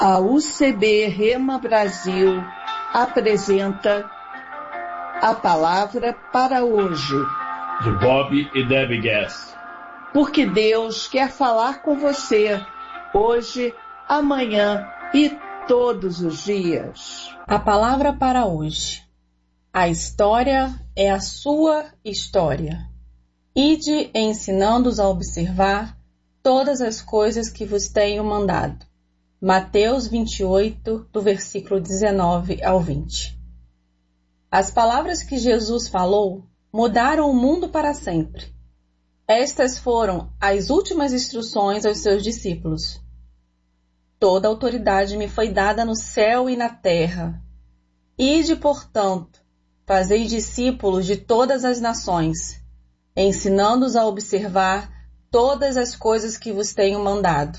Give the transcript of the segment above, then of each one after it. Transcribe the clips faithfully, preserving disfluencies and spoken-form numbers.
A U C B Rema Brasil apresenta a palavra para hoje. De Bob e Debbie Guest. Porque Deus quer falar com você hoje, amanhã e todos os dias. A palavra para hoje. A história é a sua história. Ide ensinando-os a observar todas as coisas que vos tenho mandado. Mateus vinte e oito, do versículo dezenove ao vinte. As palavras que Jesus falou mudaram o mundo para sempre. Estas foram as últimas instruções aos seus discípulos. Toda autoridade me foi dada no céu e na terra. Ide, portanto, fazei discípulos de todas as nações, ensinando-os a observar todas as coisas que vos tenho mandado.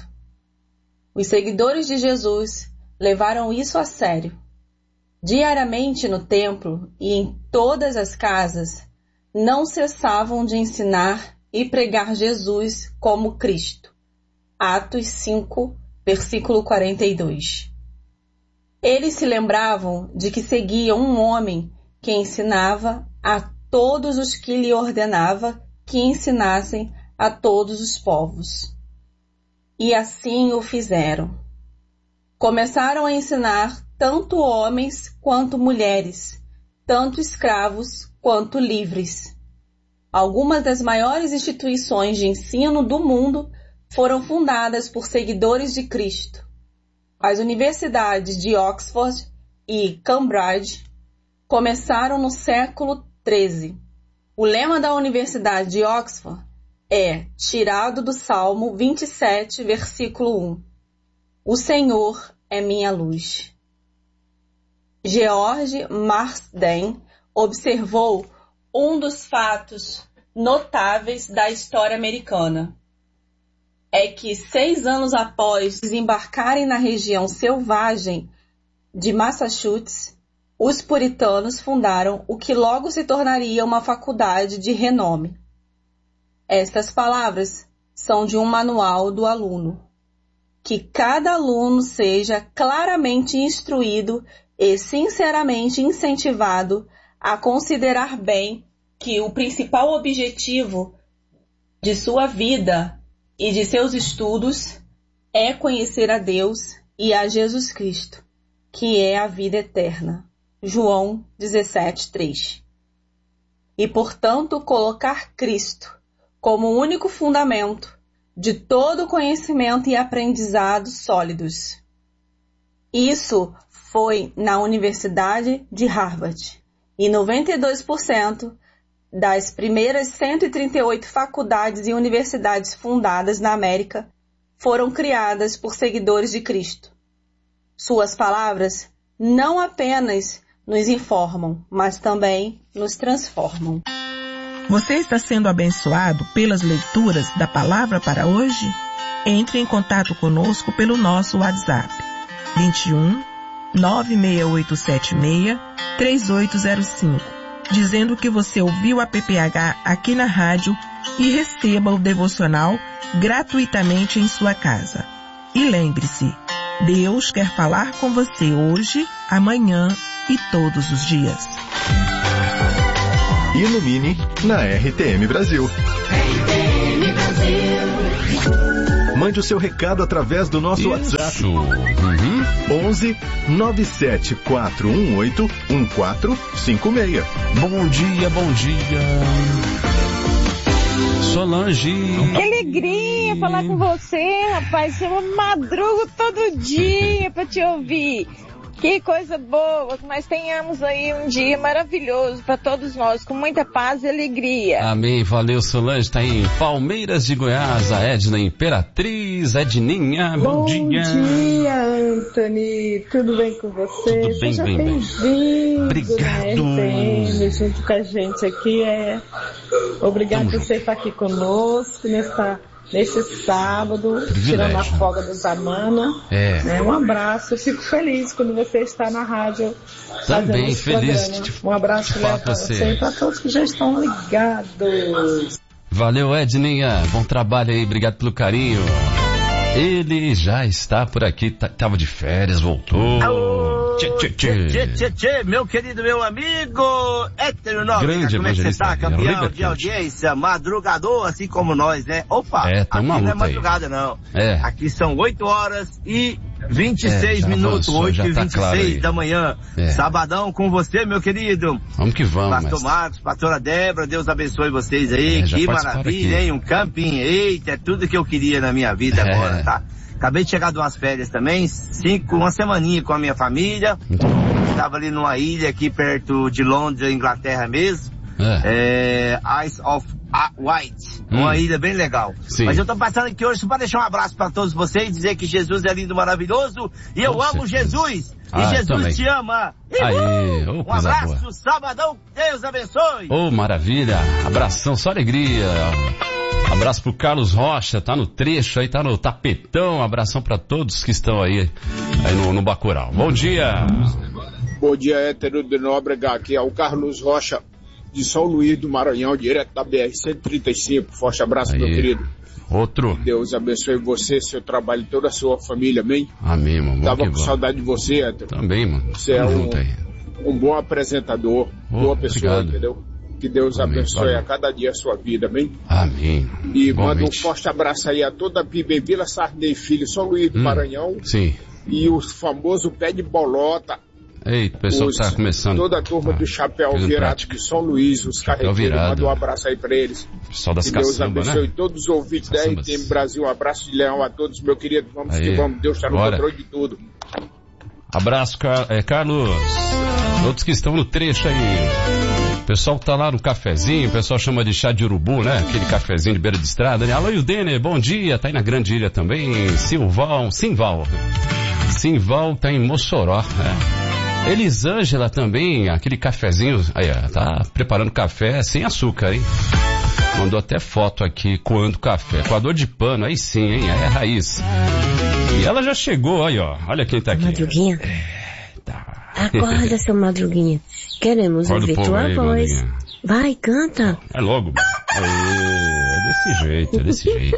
Os seguidores de Jesus levaram isso a sério. Diariamente no templo e em todas as casas, não cessavam de ensinar e pregar Jesus como Cristo. Atos cinco, versículo quarenta e dois. Eles se lembravam de que seguiam um homem que ensinava a todos os que lhe ordenava que ensinassem a todos os povos. E assim o fizeram. Começaram a ensinar tanto homens quanto mulheres, tanto escravos quanto livres. Algumas das maiores instituições de ensino do mundo foram fundadas por seguidores de Cristo. As universidades de Oxford e Cambridge começaram no século treze. O lema da Universidade de Oxford é tirado do Salmo vinte e sete, versículo um. O Senhor é minha luz. George Marsden observou um dos fatos notáveis da história americana. É que seis anos após desembarcarem na região selvagem de Massachusetts, os puritanos fundaram o que logo se tornaria uma faculdade de renome. Estas palavras são de um manual do aluno. Que cada aluno seja claramente instruído e sinceramente incentivado a considerar bem que o principal objetivo de sua vida e de seus estudos é conhecer a Deus e a Jesus Cristo, que é a vida eterna. João dezessete, três. E, portanto, colocar Cristo como o único fundamento de todo conhecimento e aprendizado sólidos. Isso foi na Universidade de Harvard, e noventa e dois por cento das primeiras cento e trinta e oito faculdades e universidades fundadas na América foram criadas por seguidores de Cristo. Suas palavras não apenas nos informam, mas também nos transformam. Você está sendo abençoado pelas leituras da palavra para hoje? Entre em contato conosco pelo nosso WhatsApp vinte e um, nove seis oito sete seis, três oito zero cinco, dizendo que você ouviu a P P H aqui na rádio e receba o devocional gratuitamente em sua casa. E lembre-se, Deus quer falar com você hoje, amanhã e todos os dias. Ilumine na R T M Brasil. R T M Brasil. Mande o seu recado através do nosso Isso. WhatsApp. Uhum. onze nove sete quatro um oito um quatro cinco seis. Bom dia, bom dia. Solange. Que alegria falar com você, rapaz. Eu madrugo todo dia pra te ouvir. Que coisa boa, que nós tenhamos aí um dia maravilhoso para todos nós, com muita paz e alegria. Amém, valeu Solange, tá em Palmeiras de Goiás, a Edna Imperatriz, Edninha, bom, bom dia. Bom dia, Anthony, tudo bem com você? Tudo bem, Seja bem, bem. bem-vindo. Obrigado. Na R T M, junto com a gente aqui, é... Obrigado por você estar aqui conosco nesta... Nesse sábado, Privilégio. Tirando a folga dos Amana. É. Né? Um abraço, eu fico feliz quando você está na rádio. Também feliz programa. de te, Um abraço para você. você e para todos que já estão ligados. Valeu, Edninha. Bom trabalho aí, obrigado pelo carinho. Ele já está por aqui, tá, tava de férias, voltou. Alô, tchê, tchê, tchê. tchê, tchê, tchê, meu querido, meu amigo Hétero Nóbrega, Grande como é que você evangelista tá? Campeão Libertante. de audiência, madrugador, assim como nós, né? Opa, É, tá aqui uma não é luta aí. madrugada não. É. Aqui são oito horas e vinte e seis É, já minutos, avançou, oito já e tá vinte e claro seis aí. da manhã. É. Sabadão com você, meu querido. Vamos que vamos, Pastor mestre. Marcos, pastora Débora, Deus abençoe vocês aí. É, já Que participaram maravilha, aqui. hein? Um camping, eita, é tudo que eu queria na minha vida É. agora, tá? Acabei de chegar de umas férias também, cinco, uma semaninha com a minha família. Muito bom. Estava ali numa ilha aqui perto de Londres, Inglaterra mesmo. É. É, Isle of Wight. Hum. Uma ilha bem legal. Sim. Mas eu tô passando aqui hoje só para deixar um abraço para todos vocês, dizer que Jesus é lindo, maravilhoso. E eu Com amo certeza. Jesus. E Ah, Jesus também. te ama. E, Aí, uh, ô, um coisa abraço, boa. sabadão, Deus abençoe. Ô, maravilha. Abração, só alegria. Abraço pro Carlos Rocha, tá no trecho aí, tá no tapetão. Abração pra todos que estão aí, aí no, no Bacurau. Bom dia. Bom dia, Hétero de Nóbrega. Aqui é o Carlos Rocha, de São Luís do Maranhão, direto da B R cento e trinta e cinco. Forte abraço, Aí. meu querido. Outro. Deus abençoe você, seu trabalho e toda a sua família, amém? Amém, mano. Bom Tava que com vamos. saudade de você, Hétero. Também, mano. Você é Tamo um, junto aí. um bom apresentador, Oh, boa pessoa, obrigado. entendeu? Que Deus Amém, abençoe valeu. a cada dia a sua vida, amém? Amém. E manda um Igualmente. forte abraço aí a toda a P I B Vila Sarney Filho, São Luís do Hum. Maranhão. Sim. E o famoso pé de bolota. Eita, o pessoal Os- tá começando. Toda a turma Ah, do Chapéu fazendo Virado prática. de São Luís, os carreteiros, Virado. manda um abraço aí pra eles. Pessoal das Que Deus caçambas, abençoe né? todos os ouvintes da R Caçambas. T M Brasil. Um abraço de leão a todos, meu querido. Vamos Aí, que vamos. Deus está no bora. controle de tudo. Abraço, Car- é, Carlos. Outros que estão no trecho aí. O pessoal tá lá no cafezinho, o pessoal chama de chá de urubu, né? Aquele cafezinho de beira de estrada. Né? Alô, Ildenner, bom dia. Tá aí na Grande Ilha também. Silval, Simval. Simval tá em Mossoró, né? Elisângela também, aquele cafezinho. Aí, ó, tá preparando café sem açúcar, hein? Mandou até foto aqui coando café. Coador de pano, aí sim, hein? É raiz. E ela já chegou, aí, ó. Olha quem tá aqui. Madruguinha. Acorda, seu Madruguinha. Queremos Acorda o ouvir povo tua aí, voz. Madruguinha. Vai, canta. É logo. Aê, é desse jeito, é desse jeito.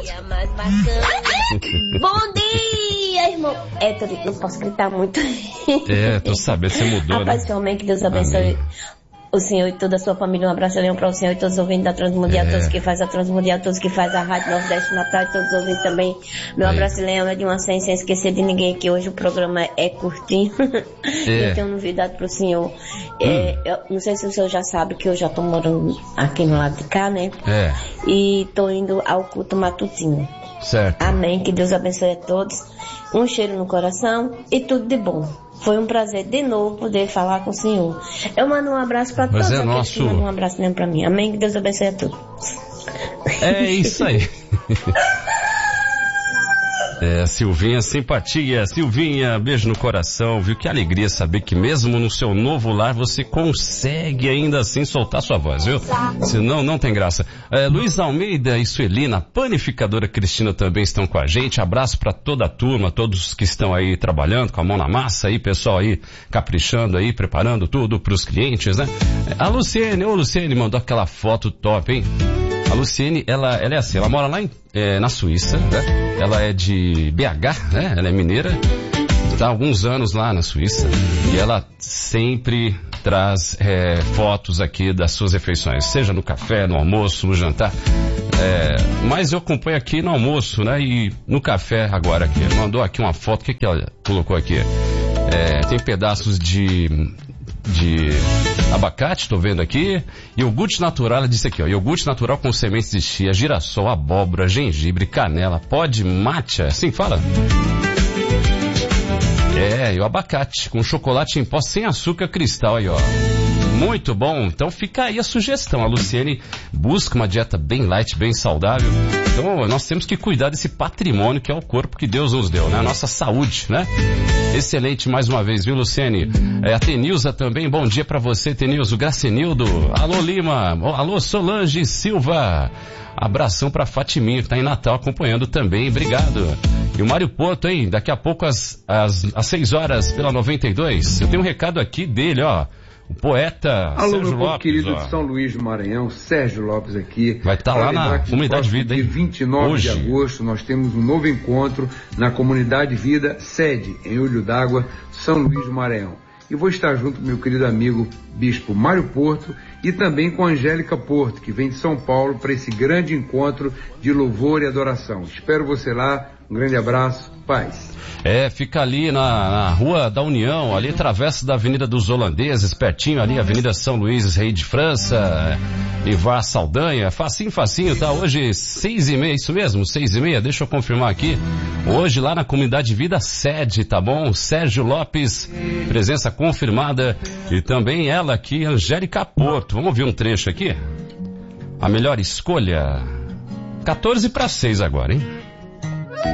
Bom dia, irmão. É, não posso gritar muito. É, tô sabendo, você mudou, Rapaz, né? seu amém, que Deus abençoe Amém. o Senhor e toda a sua família. Um abraço leão para o Senhor e todos os ouvintes da Transmundial, É. todos que faz a Transmundial, todos que faz a Rádio Nordeste Natal e todos os ouvintes também. Meu Aí. abraço leão é de uma sem, sem esquecer de ninguém, que hoje o programa é curtinho. É. Eu tenho novidade pro senhor. É, eu não sei se o senhor já sabe que eu já tô morando aqui no lado de cá, né? É, E tô indo ao culto matutino. certo. Amém, que Deus abençoe a todos. Um cheiro no coração e tudo de bom. Foi um prazer de novo poder falar com o senhor. Eu mando um abraço para todos Prazer é aqueles nosso. que mandam um abraço mesmo para mim. Amém, que Deus abençoe a todos. É isso aí. É, Silvinha, simpatia. Silvinha, beijo no coração, viu? Que alegria saber que mesmo no seu novo lar você consegue ainda assim soltar sua voz, viu? Senão não tem graça. É, Luiz Almeida e Suelina, panificadora Cristina também estão com a gente. Abraço pra toda a turma, todos que estão aí trabalhando com a mão na massa aí, pessoal aí caprichando aí, preparando tudo pros clientes, né? A Luciene, ô Luciene, mandou aquela foto top, hein? A Luciene, ela, ela é assim, ela mora lá em, é, na Suíça, né? Ela é de B H, né? Ela é mineira, está há alguns anos lá na Suíça e ela sempre traz é, fotos aqui das suas refeições, seja no café, no almoço, no jantar. É, mas eu acompanho aqui no almoço, né? E no café agora aqui. Mandou aqui uma foto, o que, que ela colocou aqui? É, tem pedaços de... de abacate, tô vendo aqui, iogurte natural, ela disse aqui, ó, iogurte natural com sementes de chia, girassol, abóbora, gengibre, canela, pó de matcha, assim fala? É, e o abacate com chocolate em pó sem açúcar cristal aí, ó. Muito bom, então fica aí a sugestão. A Luciene busca uma dieta bem light, bem saudável. Então nós temos que cuidar desse patrimônio que é o corpo que Deus nos deu, né? A nossa saúde, né? Excelente mais uma vez, viu, Luciene? É, a Tenilza também, bom dia pra você, Tenilza. Gracenildo, alô Lima, alô Solange Silva. Abração pra Fatiminha, que tá em Natal acompanhando também, obrigado. E o Mário Porto, hein? Daqui a pouco às, às, às seis horas pela noventa e dois. Eu tenho um recado aqui dele, ó. o poeta Alô, Sérgio meu povo Lopes. querido Ó. de São Luís do Maranhão, Sérgio Lopes aqui. Vai estar lá na Comunidade Vida, hein? Dia vinte e nove Hoje. de agosto, nós temos um novo encontro na Comunidade Vida, sede em Olho d'Água, São Luís do Maranhão. E vou estar junto com meu querido amigo Bispo Mário Porto e também com a Angélica Porto, que vem de São Paulo para esse grande encontro de louvor e adoração. Espero você lá. Um grande abraço. Paz. É, fica ali na, na Rua da União, ali travessa da Avenida dos Holandeses, pertinho ali, Avenida São Luís, Rei de França, Ivar Saldanha, facinho, facinho, tá? Hoje, seis e meia, isso mesmo, seis e meia, deixa eu confirmar aqui. Hoje lá na Comunidade Vida Sede, tá bom? Sérgio Lopes, presença confirmada, e também ela aqui, Angélica Porto. Vamos ouvir um trecho aqui? A melhor escolha, quatorze para seis agora, hein?